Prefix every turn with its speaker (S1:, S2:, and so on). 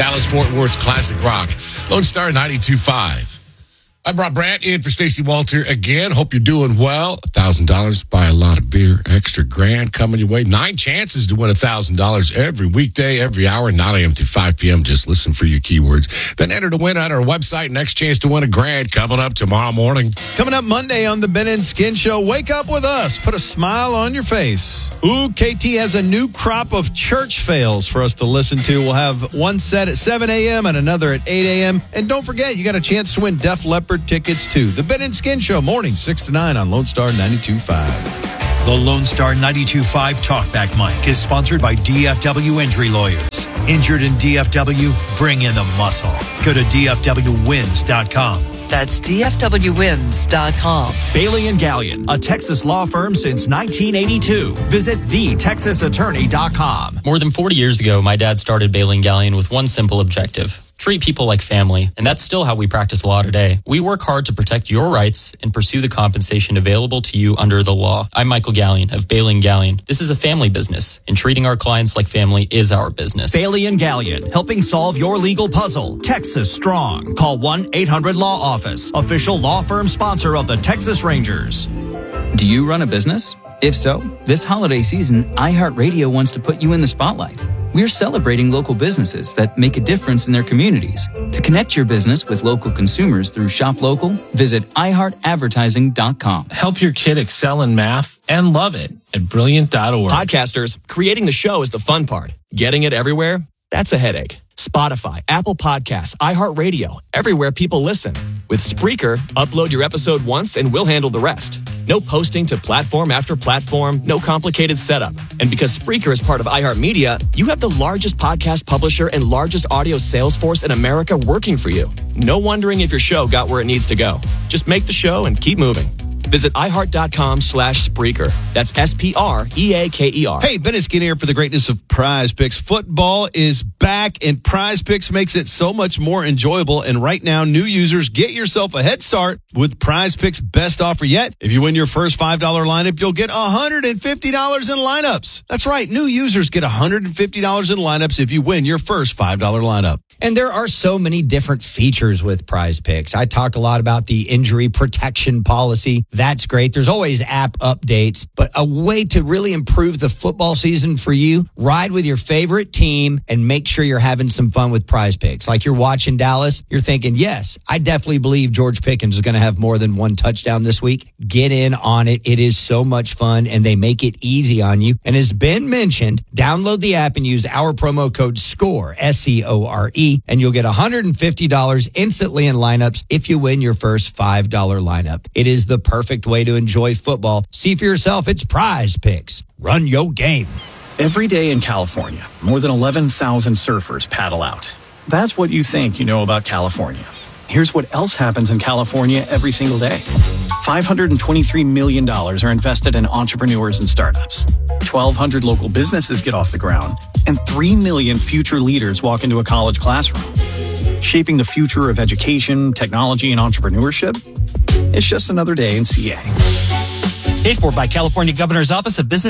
S1: Dallas-Fort Worth's classic rock. Lone Star 92.5. I brought Brant in for Stacey Walter again. Hope you're doing well. $1,000, buy a lot of beer, extra grand coming your way. 9 chances to win $1,000 every weekday, every hour, 9 a.m. through 5 p.m. Just listen for your keywords. Then enter to win on our website. Next chance to win $1,000 coming up tomorrow morning.
S2: Coming up Monday on the Ben and Skin Show, wake up with us. Put a smile on your face. Ooh, KT has a new crop of church fails for us to listen to. We'll have one set at 7 a.m. and another at 8 a.m. And don't forget, you got a chance to win Def Leppard tickets too. The Ben and Skin Show, morning 6 to 9 on Lone Star 92.5.
S3: The Lone Star 92.5 Talkback Mic is sponsored by DFW Injury Lawyers. Injured in DFW? Bring in the muscle. Go to DFWwins.com.
S4: That's DFWwins.com.
S5: Bailey & Gallion, a Texas law firm since 1982. Visit thetexasattorney.com.
S6: More than 40 years ago, my dad started Bailey & Gallion with one simple objective: treat people like family. And that's still how we practice law today. We work hard to protect your rights and pursue the compensation available to you under the law. I'm Michael Gallion of Bailey & Gallion. This is a family business, and treating our clients like family is our business.
S5: Bailey & Gallion, helping solve your legal puzzle. Texas strong. Call 1-800-LAW-OFFICE. Official law firm sponsor of the Texas Rangers.
S7: Do you run a business? If so, this holiday season, iHeartRadio wants to put you in the spotlight. We're celebrating local businesses that make a difference in their communities. To connect your business with local consumers through Shop Local, visit iHeartAdvertising.com.
S8: Help your kid excel in math and love it at Brilliant.org.
S9: Podcasters, creating the show is the fun part. Getting it everywhere? That's a headache. Spotify, Apple Podcasts, iHeartRadio, everywhere people listen. With Spreaker, upload your episode once and we'll handle the rest. No posting to platform after platform, no complicated setup. And because Spreaker is part of iHeartMedia, you have the largest podcast publisher and largest audio sales force in America working for you. No wondering if your show got where it needs to go. Just make the show and keep moving. Visit iHeart.com/Spreaker. That's SPREAKER.
S2: Hey, Ben and Skin here for the greatness of Prize Picks. Football is back, and Prize Picks makes it so much more enjoyable. And right now, new users, get yourself a head start with Prize Picks' best offer yet. If you win your first $5 lineup, you'll get $150 in lineups. That's right. New users get $150 in lineups if you win your first $5 lineup.
S10: And there are so many different features with Prize Picks. I talk a lot about the injury protection policy. That's great. There's always app updates, but a way to really improve the football season for you, ride with your favorite team and make sure you're having some fun with Prize Picks. Like you're watching Dallas, you're thinking, yes, I definitely believe George Pickens is going to have more than one touchdown this week. Get in on it. It is so much fun, and they make it easy on you. And as Ben mentioned, download the app and use our promo code SCORE, SCORE, and you'll get $150 instantly in lineups if you win your first $5 lineup. It is the perfect way to enjoy football. See for yourself. It's Prize Picks. Run your game.
S11: Every day in California, more than 11,000 surfers paddle out. That's what you think you know about California. Here's what else happens in California every single day. $523 million are invested in entrepreneurs and startups. 1,200 local businesses get off the ground, and 3 million future leaders walk into a college classroom. Shaping the future of education, technology, and entrepreneurship? It's just another day in CA.
S12: Paid for by California Governor's Office of Business